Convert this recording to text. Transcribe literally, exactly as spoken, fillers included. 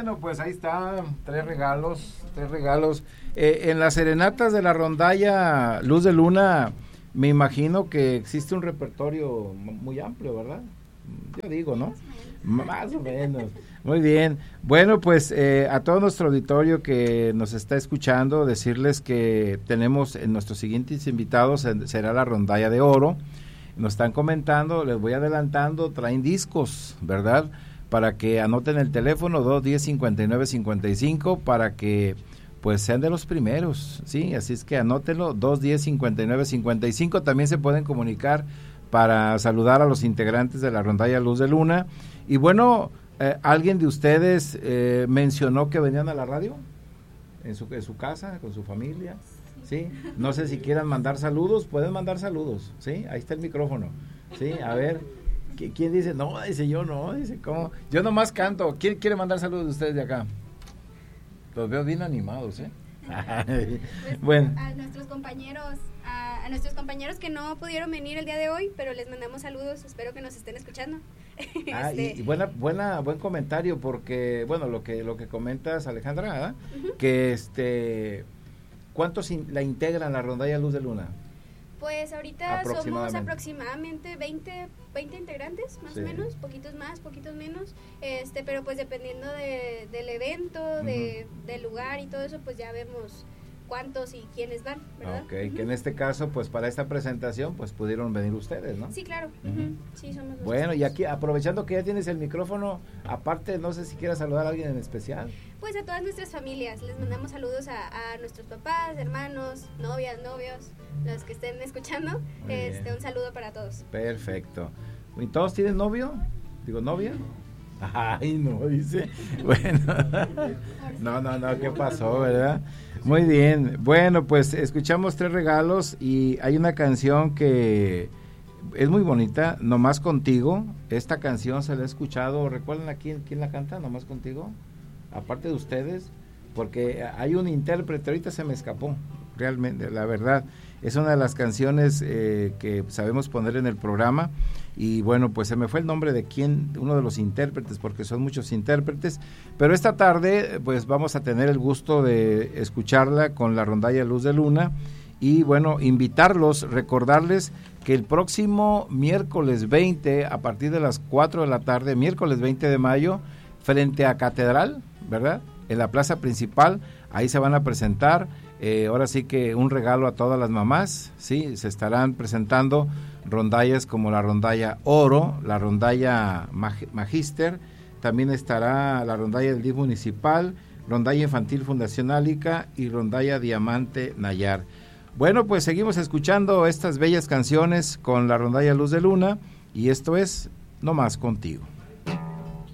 Bueno, pues ahí está, tres regalos, tres regalos. Eh, en las serenatas de la rondalla Luz de Luna, me imagino que existe un repertorio muy amplio, ¿verdad? Yo digo, ¿no? Más o menos. Muy bien. Bueno, pues eh, a todo nuestro auditorio que nos está escuchando, decirles que tenemos en nuestros siguientes invitados, en, será la rondalla de oro. Nos están comentando, les voy adelantando, traen discos, ¿verdad? Para que anoten el teléfono dos diez, cincuenta y nueve cincuenta y cinco para que pues sean de los primeros, ¿sí? Así es que anótenlo, dos diez, cincuenta y nueve cincuenta y cinco. También se pueden comunicar para saludar a los integrantes de la rondalla Luz de Luna. Y bueno, eh, ¿alguien de ustedes eh, mencionó que venían a la radio? ¿En su, en su casa, con su familia? ¿Sí? No sé si quieran mandar saludos, pueden mandar saludos, ¿sí? Ahí está el micrófono, ¿sí? A ver, ¿quién dice? No, dice yo no, dice, ¿cómo? Yo nomás canto. ¿Quién quiere mandar saludos de ustedes de acá? Los veo bien animados, ¿eh? Pues, bueno. A nuestros compañeros, a, a nuestros compañeros que no pudieron venir el día de hoy, pero les mandamos saludos, espero que nos estén escuchando. Ah, este... y, y buena, buena, buen comentario, porque, bueno, lo que, lo que comentas, Alejandra, ¿verdad? Uh-huh. Que este, ¿cuántos in, la integran la rondalla Luz de Luna? Pues ahorita somos aproximadamente veinte, veinte integrantes, más sí. o menos, poquitos más, poquitos menos, este, pero pues dependiendo de, del evento, uh-huh. de, del lugar y todo eso, pues ya vemos cuántos y quiénes van, ¿verdad? Ok, uh-huh. que en este caso, pues para esta presentación, pues pudieron venir ustedes, ¿no? Sí, claro, uh-huh. sí, somos Bueno, y aquí, aprovechando que ya tienes el micrófono, aparte, no sé si quieras saludar a alguien en especial. Pues a todas nuestras familias, les mandamos saludos a, a nuestros papás, hermanos, novias, novios, los que estén escuchando, este, un saludo para todos. Perfecto. ¿Y todos tienen novio? Digo, ¿novia? Ay, no, dice. Bueno, no, no, no, ¿qué pasó, verdad? Muy bien. Bueno, pues escuchamos tres regalos y hay una canción que es muy bonita, Nomás Contigo. Esta canción se la he escuchado, ¿recuerdan a quién, quién la canta, Nomás Contigo? Aparte de ustedes, porque hay un intérprete, ahorita se me escapó, realmente, la verdad. Es una de las canciones eh, que sabemos poner en el programa y bueno, pues se me fue el nombre de quién, uno de los intérpretes, porque son muchos intérpretes, pero esta tarde pues vamos a tener el gusto de escucharla con la rondalla Luz de Luna y bueno, invitarlos, recordarles que el próximo miércoles veinte, a partir de las cuatro de la tarde, miércoles veinte de mayo, frente a Catedral, ¿verdad? En la plaza principal, ahí se van a presentar. Eh, ahora sí que un regalo a todas las mamás, sí, se estarán presentando rondallas como la rondalla Oro, la rondalla Mag- Magíster, también estará la rondalla del D I F municipal, rondalla infantil Fundación Álica y rondalla Diamante Nayar. Bueno, pues seguimos escuchando estas bellas canciones con la rondalla Luz de Luna y esto es Nomás Contigo.